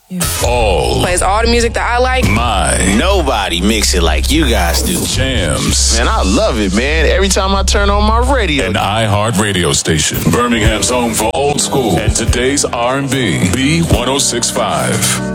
All Plays all the music that I like. my Nobody mix it like you guys do. jams. Man, I love it, man. Every time I turn on my radio. An iHeart radio station. Birmingham's home for old school and today's R&B. B1065.